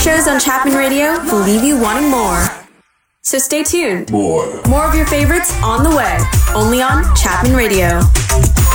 shows on Chapman Radio will leave you wanting more. So stay tuned. More of your favorites on the way, only on Chapman Radio.